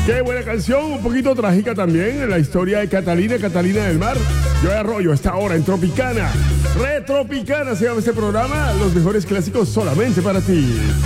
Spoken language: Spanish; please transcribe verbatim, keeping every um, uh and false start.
Qué buena canción, un poquito trágica también, la historia de Catalina, Catalina del Mar. Yo Arroyo está ahora en Tropicana. Retropicana se llama este programa, los mejores clásicos solamente para ti.